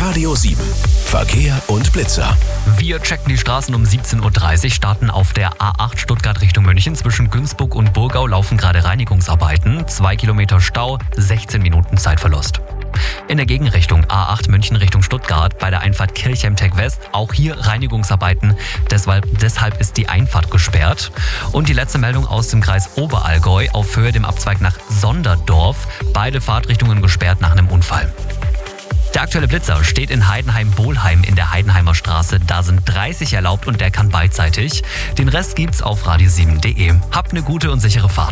Radio 7. Verkehr und Blitzer. Wir checken die Straßen um 17.30 Uhr, starten auf der A8 Stuttgart Richtung München. Zwischen Günzburg und Burgau laufen gerade Reinigungsarbeiten. 2 Kilometer Stau, 16 Minuten Zeitverlust. In der Gegenrichtung A8 München Richtung Stuttgart bei der Einfahrt Kirchheim-Tech West. Auch hier Reinigungsarbeiten, deshalb ist die Einfahrt gesperrt. Und die letzte Meldung aus dem Kreis Oberallgäu auf Höhe dem Abzweig nach Sonderdorf. Beide Fahrtrichtungen gesperrt nach einem Unfall. Der aktuelle Blitzer steht in Heidenheim-Bohlheim in der Heidenheimer Straße. Da sind 30 erlaubt und der kann beidseitig. Den Rest gibt's auf radio7.de. Habt eine gute und sichere Fahrt.